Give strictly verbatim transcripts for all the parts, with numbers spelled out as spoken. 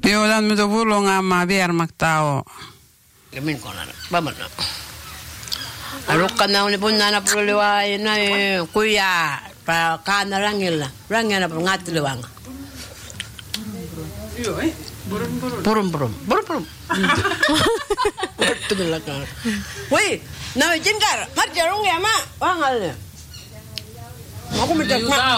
Piolan mi to pulong ama viermak tao. Kemin konan. Baman. Alok kana ni punna na puliway na kuya pa kana rangil. Rangil na pangat liwang. Iyo eh. Burum burum. Burum burum. Burum burum. Betul lah kan. Woi, na jengkar. Mar jarung ya ma. Wangal. Aku minta ma.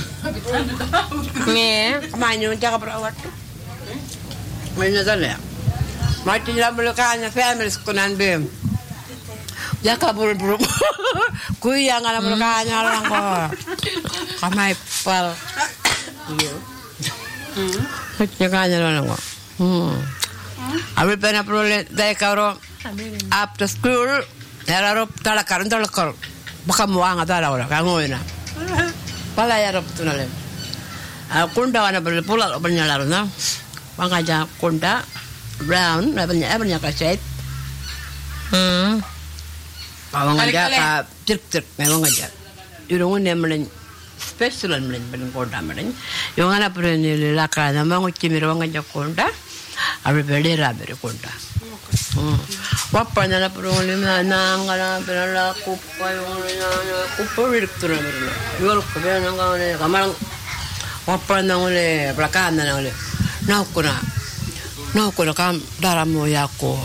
Ni, kemana jaga perawat. Mana sana? Mati dalam belakangnya family sekunan bem. Jaga buru-buru. Kuya ngala belakangnya orang kok. Kamai pal. Iya. Hmm. Jaga orang kok. Hmm. Abi pernah perlu dari karo after school. Darah tala karun tala kar. Baka muang ada orang kangoina. Pala ya rob tunalem. Kunda wana perlu pulang bernyala na. Pangaja kunda brown, banyak banyak kaset. Hmm. Awang aja ka cek-cek memang aja. Yurungun yang melen special melen melen kunda melen. Yung ana pero ni laka na mga chimirong aja kunda. Abi bedera bere kunda. Hmm. Wapa na na pero ni na ngala pero la kupa yung na kupa direktura meren. Yul ko be na ngale kamarang wapa na ngale belakang na ngale. Naukuna, naukuna kam daramu yako.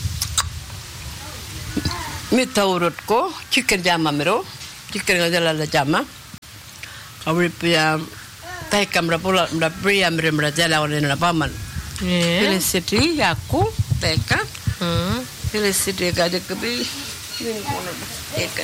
Mita urutko, chicken jama mero, chicken ngajala la jama. Kawri pia, tay kamera pula, mda pria mre mra jala wane na paman. Felicity yako, teka. Felicity gade kabi. Teka.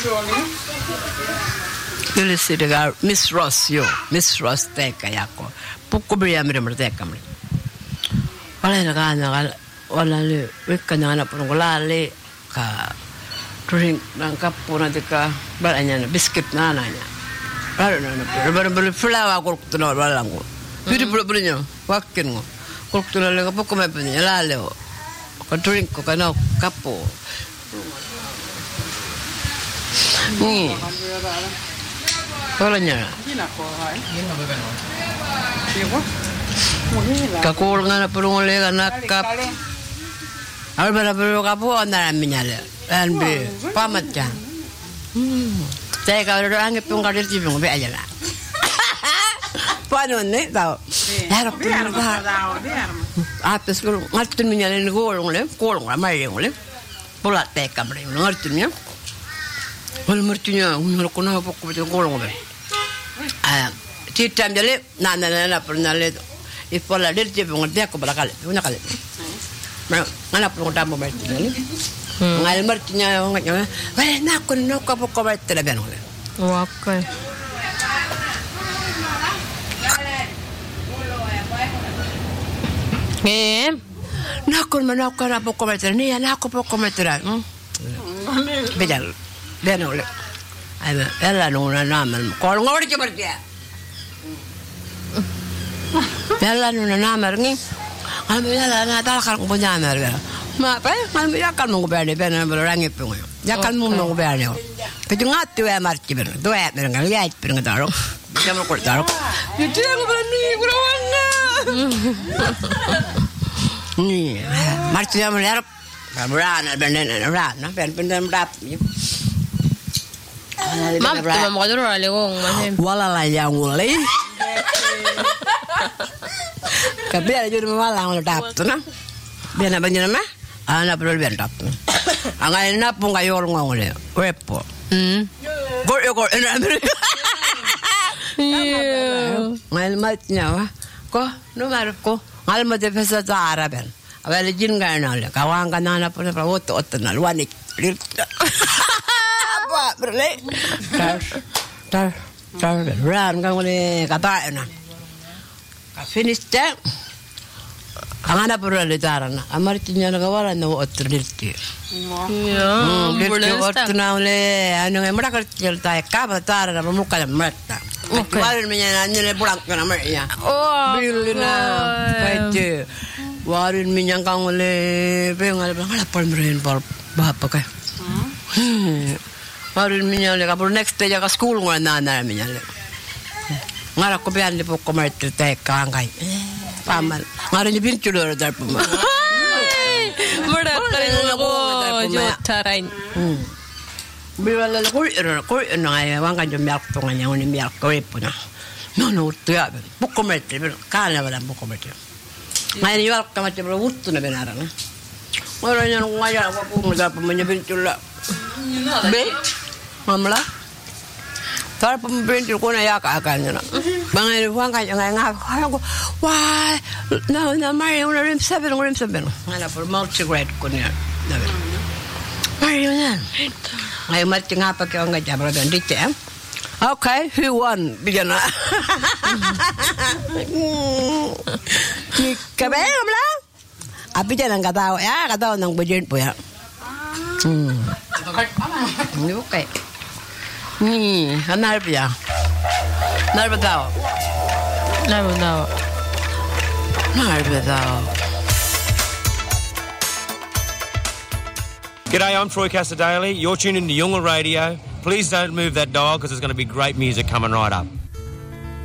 Felicity ga Miss Ross yo, Miss Ross teka yako. Pukul beri ambil mereka kami. Walau nak anak, walau le, mereka anak pun golale, ka, drink, nangkap pun nanti ka, balanya biskuit nana nya. Baru nana, baru baru flour aku tu nak balangu. Beri beri berinya, wakin ngo. Aku tu nak le, apa kau macam ni, lale, ka drink, ka nak kapo. Ni, balanya. Kakul nga na pulong ulit anak kap. Al bala pulong kapo na namin niya. Anbi pamat yan. Saya kalau ada angin pun kalau dia pun biar aja lah. Paano ni tahu? Harap pun tahu. Atas kalau ngerti niya ni golong le, golong lah mai le. Pola teka bre, ngerti niya. Wal ngerti niya, uno ko na poko betul golong bre. Ah. Citam jale nana nana pernah le ipola dia je ngerti aku belakal punya kali mana pun tamu berarti ni ngal mertinya nganya weh nak kun nak apa kau berarti le ben ngale okay eh nak kun mana kau apa kau berarti ni ya nak apa kau berarti bejal ben ngale ada ela nuna nama kau ngor je berarti Jalan nuna namar ni, kami jalan na talakar ko namar ba. Ma pa, kami yakan mo ba ni ben na rangi po. Yakan mo mo ba ni. Kasi nga tuwe marti ben. Tuwe ben nga light ben nga taro. Bisa mo ko taro. Ito ang ba ni kurawanga. Ni, marti mo lerap. Kabrana ben na rana, ben ben na rap. Mam, tu mam kadro ale gong mahem. Wala la yang ulai. Kabila jud malang tap tu na. Biar apa jenak mah? Anak perlu biar tap tu. Angai na pun kayor ngole. Wepo. Hmm. Gor yo gor ena. Iya. Ngal matnya wah. Ko numar ko. Ngal mat de pesa zara ben. Abel jin gana le. Kawang kana pun pra oto otna luanik. Apa berle? Tar. Tar. Tar. Ran ngole kata na. Ka finish ta. Angana perlu le tarana. Amartinya nagawala na otro dirti. Yeah. Dirti otro na le ano nga mara kerja ta ka ba tarana muka na mata. Okay. Warin minya na le pulang kana mernya. Oh. Bilina. Kaite. Warin minya kang le pengal pengal pal meren pal bapa ka. Hmm. Warin minya le ka next day ka school ngana na minya le. Ngara ko bian le po ko marte ta ka ngai. Pamal. Ngayon yung pintulo na darpo mo. Murat ka rin ako. Jota rin. Biwala la kul ero kul no ay wang kan jom yak to nganya oni yak ko epuna. No no tuya buko mete kana wala buko mete. Ngayon yung yak kamate bro utto na benara na. Ora nya ngaya ko ko mo da pa manya pintulo. Be? Mamla? Tar pa pintulo ko na yak akan na. Bangay wang kan nga nga ko. Why? No no Mario na rim seven rim seven. Ngala por multi-grade ko niya. Mario yan. Ngayon mati nga pa kayo nga dyan, brother. Dito eh. Okay, who won? Bigyan na. Kabe, kamla? Api dyan ang katawa. Ya, katawa ng budget po ya. Hmm. Hindi ko kay. Hmm, hanal pa ya. Hanal pa tao. Naro daw. Hanal pa tao. G'day, I'm Troy Casadale. You're tuned into Yunga Radio. Please don't move that dial because there's going to be great music coming right up.